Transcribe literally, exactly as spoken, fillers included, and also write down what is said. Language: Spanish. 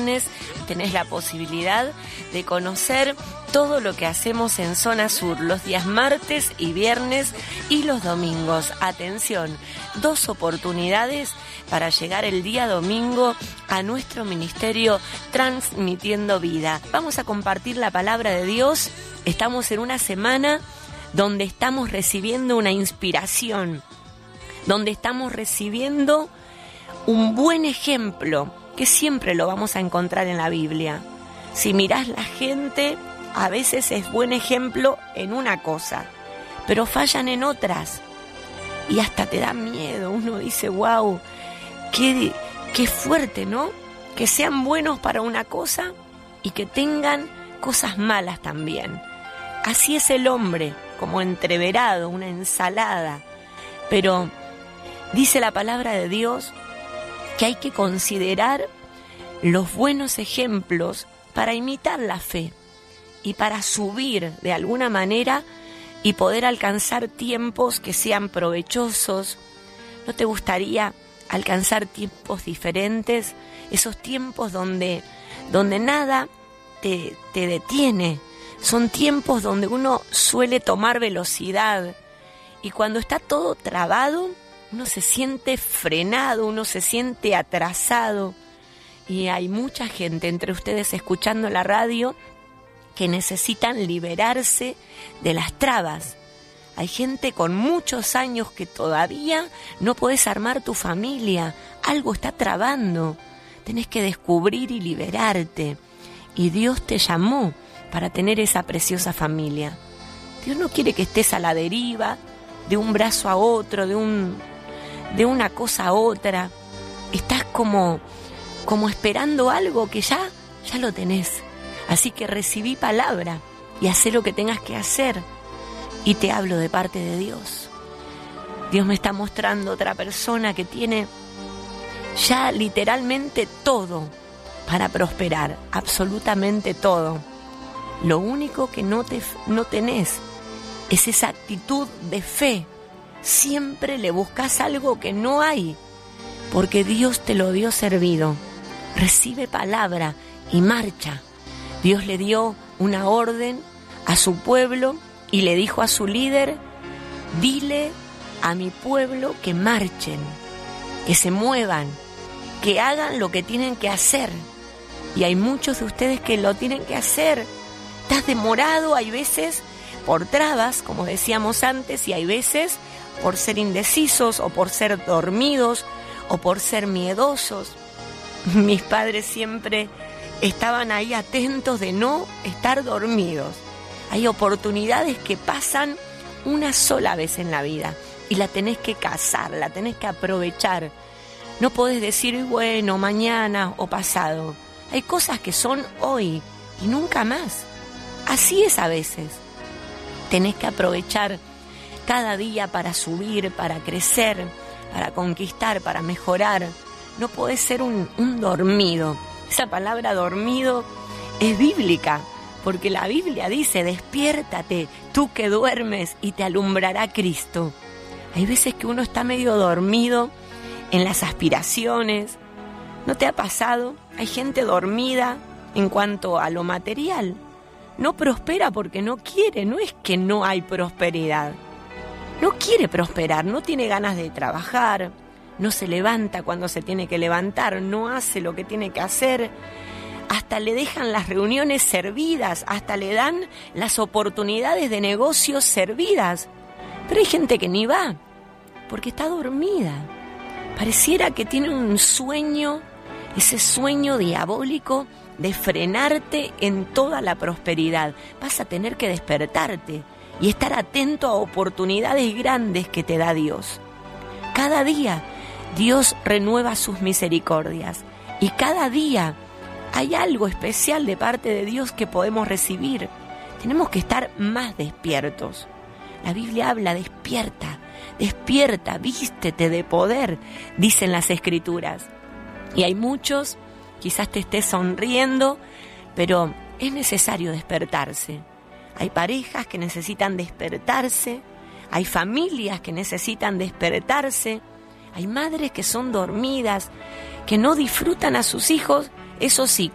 viernes tenés la posibilidad de conocer todo lo que hacemos en Zona Sur los días martes y viernes y los domingos. Atención, dos oportunidades para llegar el día domingo a nuestro ministerio Transmitiendo Vida. Vamos a compartir la palabra de Dios. Estamos en una semana donde estamos recibiendo una inspiración, donde estamos recibiendo un buen ejemplo, que siempre lo vamos a encontrar en la Biblia. Si mirás la gente, a veces es buen ejemplo en una cosa, pero fallan en otras. Y hasta te da miedo. Uno dice, wow, qué, qué fuerte, ¿no? Que sean buenos para una cosa y que tengan cosas malas también. Así es el hombre, como entreverado, una ensalada. Pero dice la palabra de Dios que hay que considerar los buenos ejemplos para imitar la fe y para subir de alguna manera y poder alcanzar tiempos que sean provechosos. ¿No te gustaría alcanzar tiempos diferentes? Esos tiempos donde, donde nada te, te detiene. Son tiempos donde uno suele tomar velocidad y cuando está todo trabado, uno se siente frenado, uno se siente atrasado. Y hay mucha gente entre ustedes escuchando la radio que necesitan liberarse de las trabas. Hay gente con muchos años que todavía no podés armar tu familia. Algo está trabando. Tenés que descubrir y liberarte. Y Dios te llamó para tener esa preciosa familia. Dios no quiere que estés a la deriva, de un brazo a otro, de un, de una cosa a otra. Estás como, como esperando algo que ya, ya lo tenés. Así que recibí palabra y hacé lo que tengas que hacer. Y te hablo de parte de Dios. Dios me está mostrando otra persona que tiene ya literalmente todo para prosperar, absolutamente todo. Lo único que no, te, no tenés es esa actitud de fe. Siempre le buscas algo que no hay, porque Dios te lo dio servido. Recibe palabra y marcha. Dios le dio una orden a su pueblo y le dijo a su líder, dile a mi pueblo que marchen, que se muevan, que hagan lo que tienen que hacer. Y hay muchos de ustedes que lo tienen que hacer. Estás demorado, hay veces por trabas, como decíamos antes, y hay veces por ser indecisos o por ser dormidos o por ser miedosos. Mis padres siempre estaban ahí atentos de no estar dormidos. Hay oportunidades que pasan una sola vez en la vida y la tenés que cazar, la tenés que aprovechar. No podés decir, bueno, mañana o pasado. Hay cosas que son hoy y nunca más. Así es a veces. Tenés que aprovechar cada día para subir, para crecer, para conquistar, para mejorar. No podés ser un, un dormido. Esa palabra dormido es bíblica, porque la Biblia dice, despiértate, tú que duermes, y te alumbrará Cristo. Hay veces que uno está medio dormido en las aspiraciones. ¿No te ha pasado? Hay gente dormida en cuanto a lo material. No prospera porque no quiere, no es que no hay prosperidad. No quiere prosperar, no tiene ganas de trabajar, no se levanta cuando se tiene que levantar, no hace lo que tiene que hacer. Hasta le dejan las reuniones servidas, hasta le dan las oportunidades de negocios servidas. Pero hay gente que ni va, porque está dormida. Pareciera que tiene un sueño, ese sueño diabólico de frenarte en toda la prosperidad. Vas a tener que despertarte y estar atento a oportunidades grandes que te da Dios. Cada día Dios renueva sus misericordias y cada día hay algo especial de parte de Dios que podemos recibir. Tenemos que estar más despiertos. La Biblia habla, despierta, despierta, vístete de poder, dicen las Escrituras. Y hay muchos, quizás te estés sonriendo, pero es necesario despertarse. Hay parejas que necesitan despertarse, hay familias que necesitan despertarse, hay madres que son dormidas, que no disfrutan a sus hijos, eso sí,